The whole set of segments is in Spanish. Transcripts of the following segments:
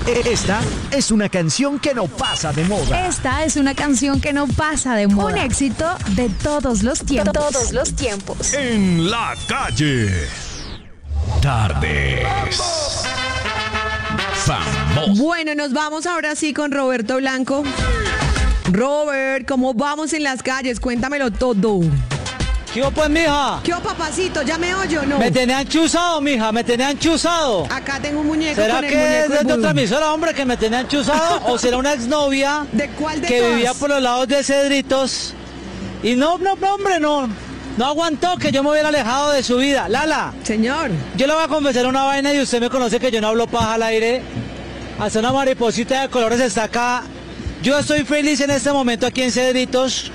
Esta es una canción que no pasa de moda. Esta es una canción que no pasa de moda. Un éxito de todos los tiempos. Todos los tiempos. En la calle. Tardes. Famosos. Bueno, nos vamos ahora sí con Roberto Blanco. Robert, ¿cómo vamos en las calles? Cuéntamelo todo. ¿Qué hubo, pues, mija? ¿Qué papacito? ¿Ya me oye o no? Me tenían chuzado, mija, me tenían chuzado. Acá tengo un muñeco ¿Será con el que muñeco es de vudú. otra emisora, hombre, que me tenían chuzado? ¿O será una exnovia ¿De cuál de que todas? vivía por los lados de Cedritos? Y no, hombre, no aguantó que yo me hubiera alejado de su vida. Lala, Señor. yo le voy a confesar una vaina y usted me conoce que yo no hablo paja al aire. Hasta una mariposita de colores está acá. Yo estoy feliz en este momento aquí en Cedritos,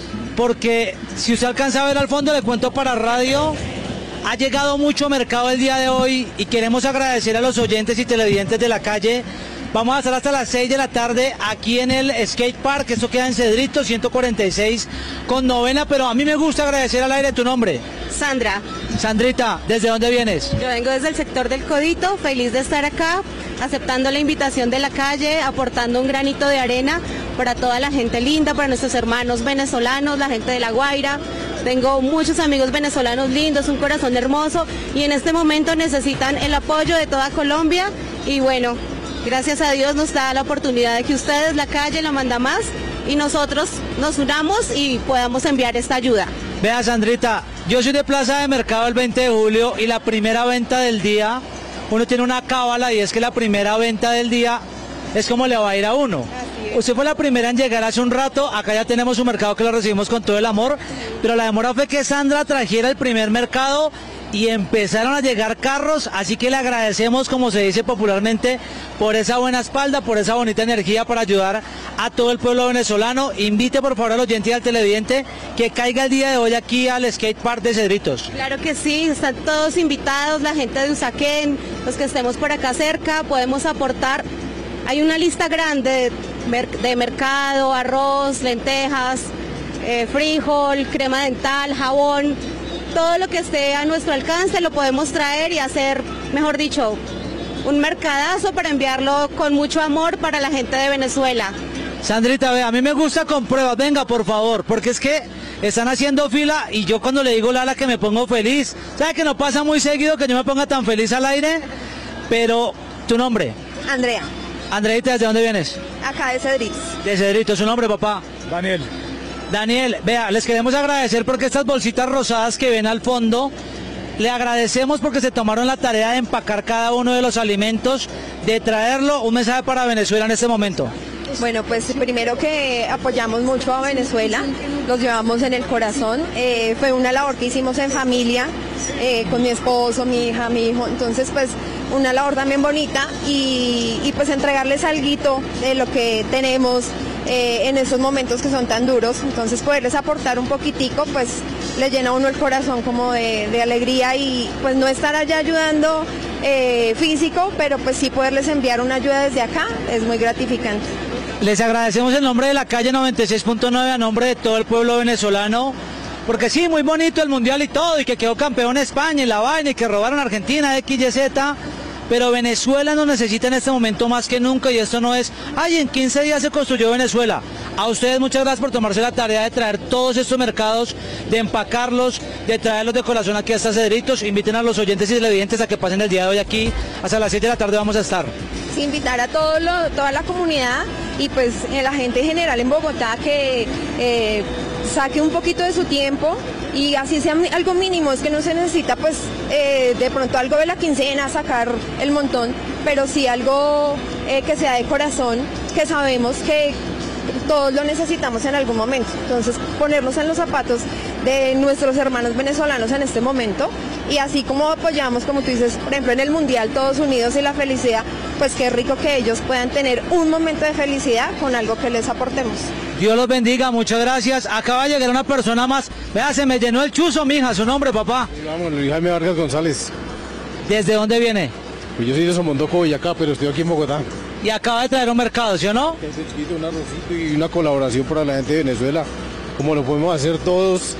porque si usted alcanza a ver al fondo, le cuento para radio, ha llegado mucho mercado el día de hoy y queremos agradecer a los oyentes y televidentes de la calle. Vamos a estar hasta las 6 de la tarde aquí en el Skate Park, esto queda en Cedritos, 146 con novena, pero a mí me gusta agradecer al aire tu nombre. Sandra, Sandrita, ¿desde dónde vienes? yo vengo desde el sector del Codito, feliz de estar acá, aceptando la invitación de la calle, aportando un granito de arena para toda la gente linda, para nuestros hermanos venezolanos, la gente de La Guaira. Tengo muchos amigos venezolanos lindos, un corazón hermoso y en este momento necesitan el apoyo de toda Colombia y bueno, gracias a Dios nos da la oportunidad de que ustedes, la calle, la manda más y nosotros nos unamos y podamos enviar esta ayuda. Vea, Sandrita, yo soy de Plaza de Mercado el 20 de julio y la primera venta del día, uno tiene una cábala y es que la primera venta del día es como le va a ir a uno. Usted fue la primera en llegar hace un rato, acá ya tenemos un mercado que lo recibimos con todo el amor, pero la demora fue que Sandra trajera el primer mercado y empezaron a llegar carros, así que le agradecemos, como se dice popularmente, por esa buena espalda, por esa bonita energía para ayudar a todo el pueblo venezolano. Invite por favor al oyente y al televidente que caiga el día de hoy aquí al Skate Park de Cedritos. Claro que sí, están todos invitados, la gente de Usaquén, los que estemos por acá cerca, podemos aportar. Hay una lista grande de mercado, arroz, lentejas, frijol, crema dental, jabón, todo lo que esté a nuestro alcance lo podemos traer y hacer, mejor dicho, un mercadazo para enviarlo con mucho amor para la gente de Venezuela. Sandrita, ve, a mí me gusta con pruebas, venga por favor, porque es que están haciendo fila y yo cuando le digo Lala que me pongo feliz, ¿sabe que no pasa muy seguido que yo me ponga tan feliz al aire? Pero, ¿tu nombre? Andrea, Andreita, ¿desde dónde vienes? acá de Cedritos. De Cedritos, ¿su nombre, papá? Daniel. Daniel, vea, les queremos agradecer porque estas bolsitas rosadas que ven al fondo, le agradecemos porque se tomaron la tarea de empacar cada uno de los alimentos, de traerlo, un mensaje para Venezuela en este momento. Bueno, pues primero que apoyamos mucho a Venezuela, los llevamos en el corazón. Fue una labor que hicimos en familia, con mi esposo, mi hija, mi hijo. Entonces, pues una labor también bonita y pues entregarles alguito de lo que tenemos en esos momentos que son tan duros. Entonces, poderles aportar un poquitico, pues le llena a uno el corazón como de alegría y pues no estar allá ayudando físico, pero pues sí poderles enviar una ayuda desde acá es muy gratificante. Les agradecemos en nombre de la calle 96.9, a nombre de todo el pueblo venezolano, porque sí, muy bonito el mundial y todo, y que quedó campeón España y la vaina, y que robaron a Argentina, XYZ, pero Venezuela nos necesita en este momento más que nunca, y esto no es, ay, en 15 días se construyó Venezuela. A ustedes muchas gracias por tomarse la tarea de traer todos estos mercados, de empacarlos, de traerlos de corazón aquí hasta Cedritos. Inviten a los oyentes y televidentes a que pasen el día de hoy aquí, hasta las 7 de la tarde vamos a estar. Sí, invitar a toda la comunidad y pues la gente en general en Bogotá que saque un poquito de su tiempo y así sea algo mínimo, es que no se necesita pues de pronto algo de la quincena, sacar el montón, pero sí algo que sea de corazón, que sabemos que todos lo necesitamos en algún momento. Entonces ponernos en los zapatos de nuestros hermanos venezolanos en este momento y así como apoyamos, como tú dices, por ejemplo en el Mundial todos unidos y la felicidad, pues qué rico que ellos puedan tener un momento de felicidad con algo que les aportemos. Dios los bendiga, muchas gracias. Acaba de llegar una persona más. Vea, se me llenó el chuzo, mija, su nombre, papá. Sí, vamos, Luis Jaime Vargas González. ¿Desde dónde viene? Pues yo soy de Somondoco, Boyacá, pero estoy aquí en Bogotá. Y acaba de traer un mercado, ¿sí o no? Ese chiquito, un arrocito y una colaboración para la gente de Venezuela, como lo podemos hacer todos,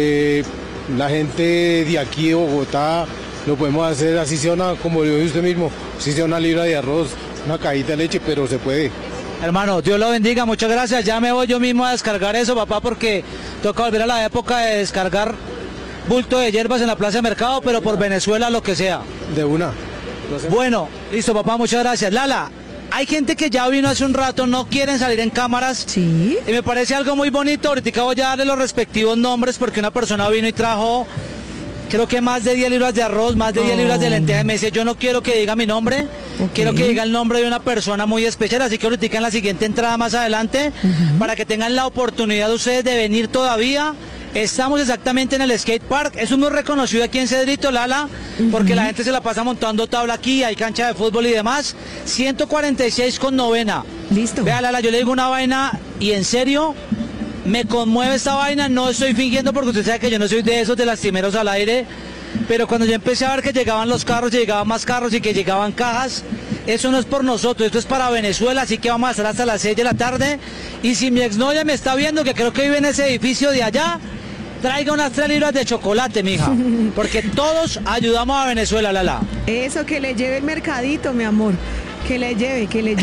la gente de aquí de Bogotá, lo podemos hacer así sea una, como lo dice usted mismo, si sea una libra de arroz, una cajita de leche, pero se puede. Hermano, Dios lo bendiga, muchas gracias. Ya me voy yo mismo a descargar eso, papá, porque toca volver a la época de descargar bulto de hierbas en la plaza de mercado, pero por Venezuela, lo que sea. De una. Bueno, listo, papá, muchas gracias. Lala, hay gente que ya vino hace un rato, no quieren salir en cámaras. Sí. Y me parece algo muy bonito. Ahorita voy a darle los respectivos nombres porque una persona vino y trajo, creo que más de 10 libras de arroz, más de 10 libras de lentejas. Me dice, yo no quiero que diga mi nombre, quiero que diga el nombre de una persona muy especial. Así que ahorita en la siguiente entrada más adelante, para que tengan la oportunidad ustedes de venir todavía. Estamos exactamente en el skate park, es muy reconocido aquí en Cedrito, Lala, porque la gente se la pasa montando tabla aquí, hay cancha de fútbol y demás. 146 con novena. Listo. Vea, Lala, yo le digo una vaina y en serio, me conmueve esta vaina, no estoy fingiendo porque usted sabe que yo no soy de esos de lastimeros al aire, pero cuando yo empecé a ver que llegaban los carros, llegaban más carros y que llegaban cajas, eso no es por nosotros, esto es para Venezuela, así que vamos a estar hasta las 6 de la tarde. Y si mi exnovia me está viendo, que creo que vive en ese edificio de allá, traiga unas 3 libras de chocolate, mija, porque todos ayudamos a Venezuela, Lala. Eso, que le lleve el mercadito, mi amor. Que le lleve.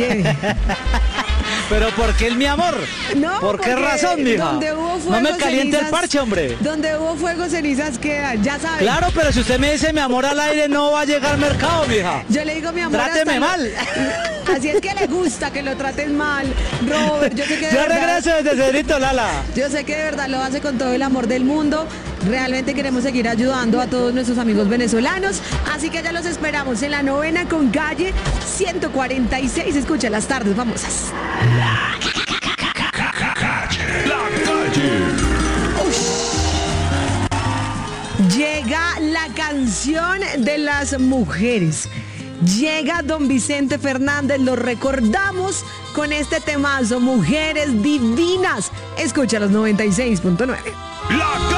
Pero ¿por qué el mi amor? No, ¿Por qué razón, mija? Donde hubo fuego, no me caliente el parche, hombre. Donde hubo fuego, cenizas quedan, ya sabes. Claro, pero si usted me dice mi amor al aire, no va a llegar al mercado, mija. Yo le digo mi amor. Tráteme mal. Así es que le gusta que lo traten mal, Robert. Yo sé que Yo regreso desde Cedrito, Lala. Yo sé que de verdad lo hace con todo el amor del mundo. Realmente queremos seguir ayudando a todos nuestros amigos venezolanos. Así que ya los esperamos en la novena con calle 146. Escucha las tardes famosas. La calle. Llega la canción de las mujeres. Llega don Vicente Fernández, lo recordamos con este temazo, Mujeres Divinas. Escucha los 96.9.